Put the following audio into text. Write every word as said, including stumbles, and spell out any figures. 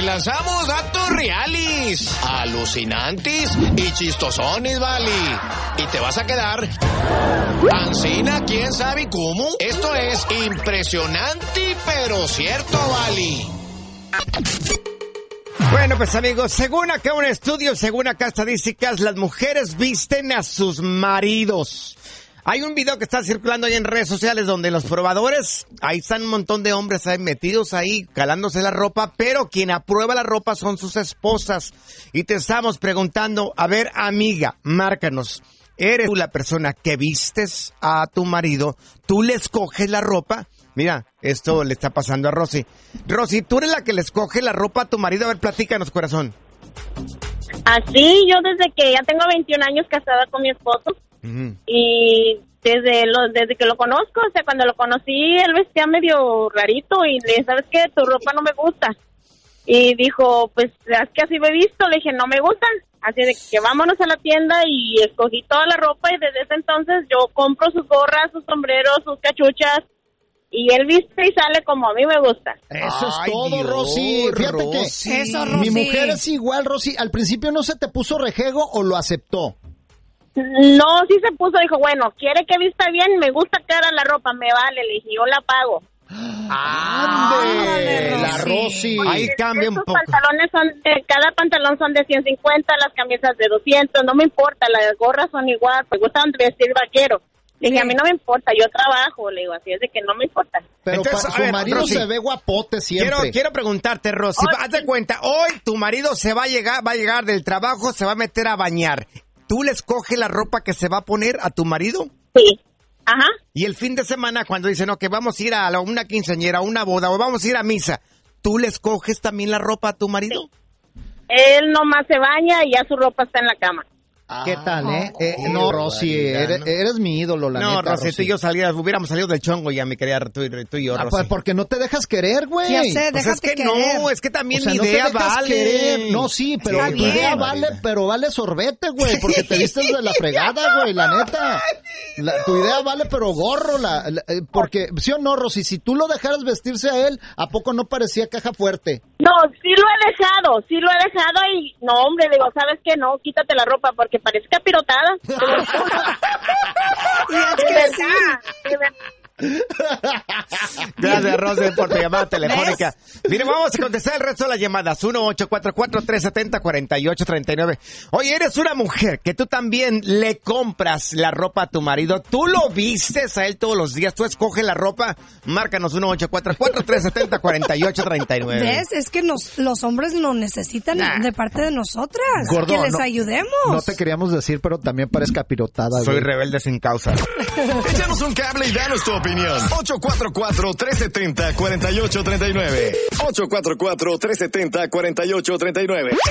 lanzamos datos reales, alucinantes y chistosones, vale. Y te vas a quedar ancina, quién sabe cómo. Esto es impresionante, pero cierto, vale. Bueno, pues amigos, según acá un estudio, según acá estadísticas, las mujeres visten a sus maridos. Hay un video que está circulando ahí en redes sociales donde los probadores, ahí están un montón de hombres ahí metidos ahí, calándose la ropa, pero quien aprueba la ropa son sus esposas. Y te estamos preguntando, a ver, amiga, márcanos, ¿eres tú la persona que vistes a tu marido? ¿Tú le escoges la ropa? Mira, esto le está pasando a Rosy. Rosy, ¿tú eres la que le escoge la ropa a tu marido? A ver, platícanos, corazón. Así, yo desde que ya tengo veintiún años casada con mi esposo. Uh-huh. Y desde lo, desde que lo conozco, o sea, cuando lo conocí, él vestía medio rarito y le dije, ¿sabes qué? Tu ropa no me gusta. Y dijo, pues, es que así me he visto. Le dije, no me gustan. Así de que vámonos a la tienda y escogí toda la ropa y desde ese entonces yo compro sus gorras, sus sombreros, sus cachuchas. Y él viste y sale como a mí me gusta. Eso Ay, es todo, Dios, Rosy. Fíjate Rosy. que Eso, Rosy. Mi mujer es igual, Rosy. Al principio no se te puso rejego o lo aceptó. No, sí se puso, dijo, bueno, quiere que vista bien, me gusta que haga la ropa, me vale, le dije, yo la pago. ¡Ándale, Rosy. la Rosy! Ahí cambia un Estos poco. pantalones son de, cada pantalón son de ciento cincuenta, las camisas de doscientos, no me importa, las gorras son igual, me gustan vestir vaquero. Le dije, a mí no me importa, yo trabajo, le digo, así es de que no me importa. Pero Entonces, pa- a su ver, marido Rosy, se ve guapote siempre. Quiero, quiero preguntarte, Rosy, Oh, haz de sí. cuenta, hoy tu marido se va a llegar, va a llegar del trabajo, se va a meter a bañar. ¿Tú le escoges la ropa que se va a poner a tu marido? Sí, ajá. Y el fin de semana, cuando dicen, no, que vamos a ir a la- una quinceañera, a una boda, o vamos a ir a misa, ¿tú le escoges también la ropa a tu marido? Sí. Él nomás se baña y ya su ropa está en la cama. ¿Qué tal, eh? eh qué no, Rosy, barbaridad, eres, ¿no? eres mi ídolo, la no, neta, Rosy, tú y yo salías, hubiéramos salido del chongo ya, mi querida, tú, y- tú y yo, Ah, Rosy. pues porque no te dejas querer, güey. Ya sé, Pues déjate es que querer. no, es que también O sea, mi no te idea dejas vale. querer. No, sí, pero Está tu idea bien. vale, pero vale sorbete, güey, porque te vistes de la fregada, güey, la neta. La- tu idea vale, pero gorro, la, la- eh, porque, ¿sí o no, Rosy? Si tú lo dejaras vestirse a él, ¿a poco no parecía caja fuerte? No, sí lo he dejado, sí lo he dejado y no, hombre, le digo, ¿sabes qué? No, quítate la ropa porque parece capirotada. Y es De que verdad, de verdad. Gracias, Rosy, por tu llamada telefónica. Mire, vamos a contestar el resto de las llamadas. uno ocho cuatro cuatro, tres siete cero, cuatro ocho tres nueve. Oye, eres una mujer que tú también le compras la ropa a tu marido. Tú lo vistes a él todos los días. Tú escoges la ropa. Márcanos uno ocho cuatro cuatro, tres siete cero, cuatro ocho tres nueve. ¿Ves? Es que nos, los hombres lo necesitan Nah. de parte de nosotras. Gordo, que les no- ayudemos. No te queríamos decir, pero también parece capirotada, Soy güey. rebelde sin causa. Échanos un cable y danos tu opinión. ocho cuatro cuatro, tres siete cero, cuatro ocho tres nueve. ocho cuatro cuatro, tres siete cero, cuatro ocho tres nueve.